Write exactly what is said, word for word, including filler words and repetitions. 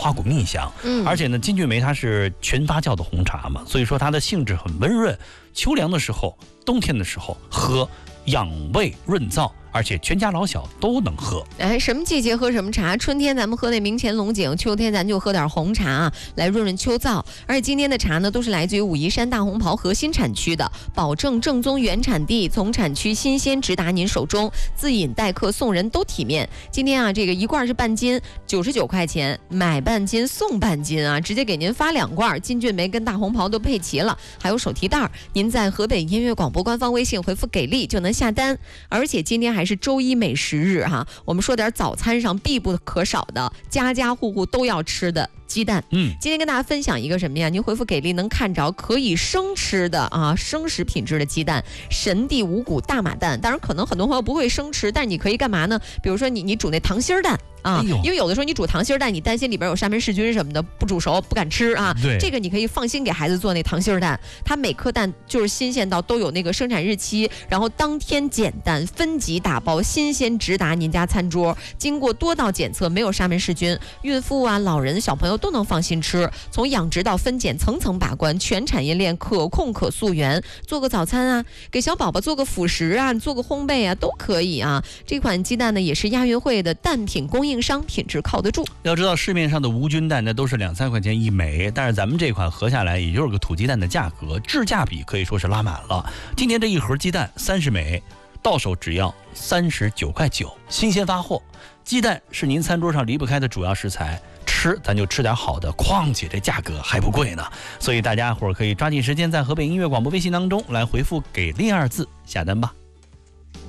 花果蜜香。 嗯， 而且呢，金骏眉它是全发酵的红茶嘛，所以说它的性质很温润，秋凉的时候、冬天的时候喝，养胃润燥。而且全家老小都能喝。 哎，什么季节喝什么茶？春天咱们喝那明前龙井，秋天咱就喝点红茶啊，来润润秋燥。而且今天的茶呢，都是来自于武夷山大红袍核心产区的，保证正宗原产地，从产区新鲜直达您手中，自饮待客送人都体面。今天啊，这个一罐是半斤，九十九块钱，买半斤送半斤啊，直接给您发两罐，金骏眉跟大红袍都配齐了，还有手提袋。您在河北音乐广播官方微信回复给力就能下单。而且今天还是周一美食日哈，我们说点早餐上必不可少的，家家户户都要吃的鸡蛋。 嗯， 今天跟大家分享一个什么呀？您回复给力能看着可以生吃的啊，生食品质的鸡蛋，神地五谷大马蛋。当然，可能很多朋友不会生吃，但是你可以干嘛呢？比如说你你煮那溏心蛋。啊，因为有的时候你煮溏心蛋，你担心里边有沙门氏菌什么的，不煮熟不敢吃啊。 对， 这个你可以放心给孩子做那溏心蛋，它每颗蛋就是新鲜到都有那个生产日期，然后当天捡蛋，分级打包，新鲜直达您家餐桌，经过多道检测，没有沙门氏菌，孕妇啊、老人、小朋友都能放心吃。从养殖到分拣，层层把关，全产业链可控可溯源。做个早餐啊，给小宝宝做个辅食啊，做个烘焙啊，都可以啊。这款鸡蛋呢，也是亚运会的蛋品供应商，品质靠得住。 要知道市面上的无菌蛋呢都是两三块钱一枚，但是咱们这款合下来也就是个土鸡蛋的价格，质价比可以说是拉满了。今年这一盒鸡蛋三十枚，到手只要三十九块九，新鲜发货。鸡蛋是您餐桌上离不开的主要食材，吃咱就吃点好的，况且这价格还不贵呢。所以大家伙可以抓紧时间在河北音乐广播微信当中来回复给力二字下单吧。